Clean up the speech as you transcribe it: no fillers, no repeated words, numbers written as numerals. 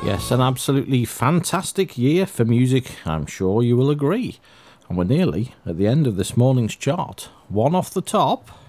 Yes, an absolutely fantastic year for music, I'm sure you will agree. And we're nearly at the end of this morning's chart. One off the top.